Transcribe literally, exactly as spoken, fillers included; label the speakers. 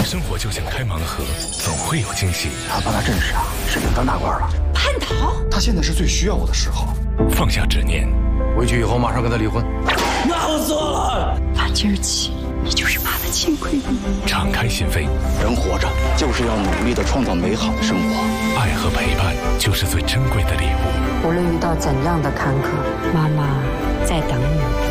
Speaker 1: 生活就像开盲盒，总会有惊喜。
Speaker 2: 他帮他正事啊，是领当大官了。
Speaker 3: 叛逃？
Speaker 2: 他现在是最需要我的时候。
Speaker 1: 放下执念，
Speaker 2: 回去以后马上跟他离婚。
Speaker 3: 那我错了。打今儿起，你就是爸的亲闺女。
Speaker 1: 敞开心扉，
Speaker 2: 人活着就是要努力的创造美好的生活。
Speaker 1: 爱和陪伴就是最珍贵的礼物。
Speaker 4: 无论遇到怎样的坎坷，妈妈在等你。